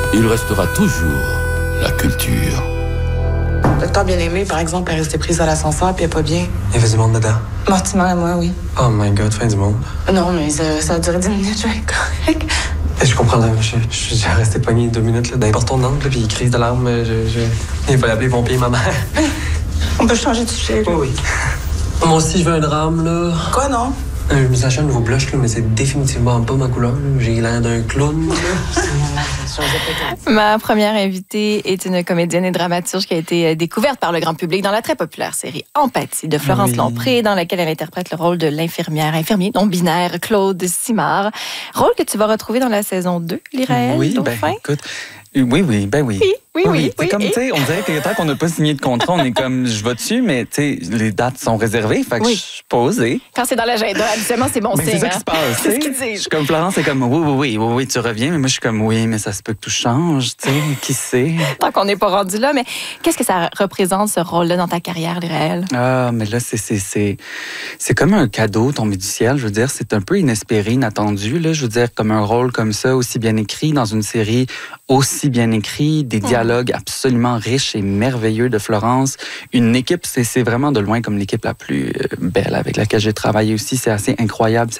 il restera toujours la culture. Docteur Bien-Aimé, par exemple, est restée prise à l'ascenseur puis elle est pas bien. Il y avait du monde dedans. Mortimer et moi, oui. Oh my God, fin du monde. Non, mais ça a duré 10 minutes, je vais être correct. Je comprends, là, je suis resté pogné 2 minutes là, dans les portons de Nantes, là, puis crise d'alarme. Il fallait appeler les pompiers, ma mère. On peut changer de sujet, là. Oui. Moi aussi, je veux un drame, là. Quoi, non? Je me suis acheté un nouveau blush, là, mais c'est définitivement pas ma couleur. Là. J'ai l'air d'un clown. Ma première invitée est une comédienne et dramaturge qui a été découverte par le grand public dans la très populaire série Empathie de Florence Lompré, dans laquelle elle interprète le rôle de infirmier non-binaire Claude Simard. Rôle que tu vas retrouver dans la saison 2, Lyraël. Oui, écoute... Oui. C'est comme, tu sais, on dirait que tant qu'on n'a pas signé de contrat, on est comme, je vais dessus, mais tu sais, les dates sont réservées, fait que je suis pas osée. Quand c'est dans l'agenda, habituellement, c'est bon signe. C'est ça qui se passe. C'est ce qu'ils disent. Je suis comme Florence, c'est comme, oui, tu reviens, mais moi, je suis comme, oui, mais ça se peut que tout change, tu sais, qui sait. Tant qu'on n'est pas rendu là, mais qu'est-ce que ça représente, ce rôle-là, dans ta carrière, Lyraël? Ah, mais là, c'est comme un cadeau tombé du ciel, je veux dire, c'est un peu inespéré, inattendu, là, je veux dire, comme un rôle comme ça, aussi bien écrit, dans une série aussi bien écrit, des dialogues absolument riches et merveilleux de Florence. Une équipe, c'est vraiment de loin comme l'équipe la plus belle avec laquelle j'ai travaillé aussi. C'est assez incroyable.